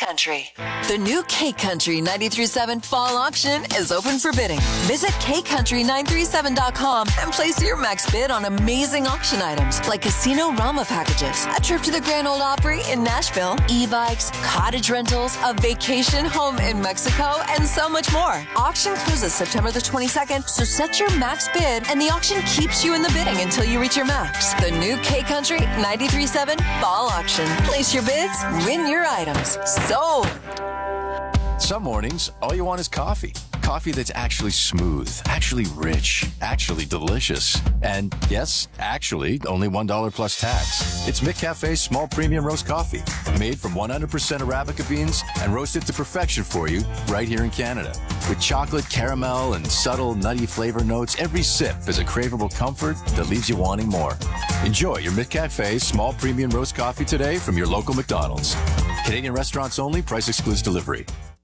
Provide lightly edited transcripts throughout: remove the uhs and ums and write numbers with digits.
Country. The new K Country 93.7 Fall Auction is open for bidding. Visit kcountry937.com and place your max bid on amazing auction items like Casino Rama packages, a trip to the Grand Ole Opry in Nashville, e-bikes, cottage rentals, a vacation home in Mexico, and so much more. Auction closes September the 22nd, so set your max bid and the auction keeps you in the bidding until you reach your max. The new K Country 93.7 Fall Auction. Place your bids, win your items. Sold. Some mornings, all you want is coffee. Coffee that's actually smooth, actually rich, actually delicious. And yes, actually, only $1 plus tax. It's McCafe's small premium roast coffee, made from 100% Arabica beans and roasted to perfection for you right here in Canada. With chocolate, caramel, and subtle nutty flavor notes, every sip is a craveable comfort that leaves you wanting more. Enjoy your McCafe small premium roast coffee today from your local McDonald's. Canadian restaurants only, price excludes delivery.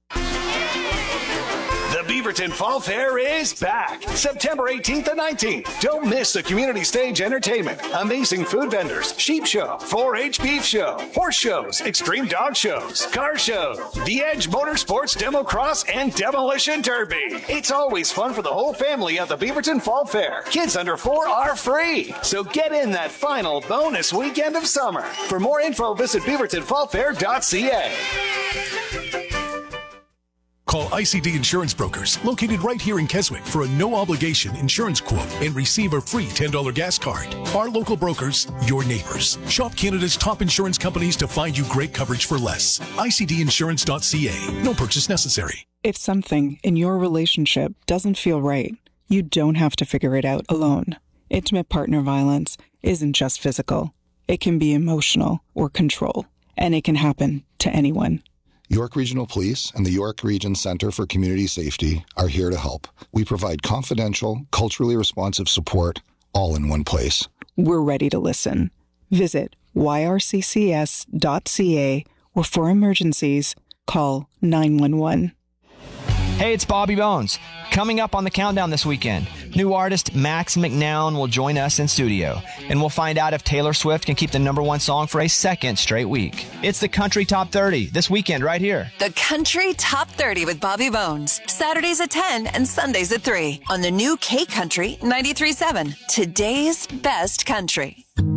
The Beaverton Fall Fair is back, September 18th and 19th. Don't miss the community stage entertainment, amazing food vendors, sheep show, 4-H beef show, horse shows, extreme dog shows, car show, The Edge Motorsports Demo Cross, and Demolition Derby. It's always fun for the whole family at the Beaverton Fall Fair. Kids under 4 are free, so get in that final bonus weekend of summer. For more info, visit beavertonfallfair.ca. Call ICD Insurance Brokers, located right here in Keswick, for a no-obligation insurance quote and receive a free $10 gas card. Our local brokers, your neighbors. Shop Canada's top insurance companies to find you great coverage for less. ICDinsurance.ca. No purchase necessary. If something in your relationship doesn't feel right, you don't have to figure it out alone. Intimate partner violence isn't just physical. It can be emotional or control, and it can happen to anyone. York Regional Police and the York Region Centre for Community Safety are here to help. We provide confidential, culturally responsive support, all in one place. We're ready to listen. Visit yrccs.ca or for emergencies, call 911. Hey, it's Bobby Bones. Coming up on the countdown this weekend, new artist Max McNown will join us in studio, and we'll find out if Taylor Swift can keep the #1 song for a second straight week. It's the Country Top 30 this weekend right here. The Country Top 30 with Bobby Bones. Saturdays at 10 and Sundays at 3 on the new K Country 93.7. Today's best country.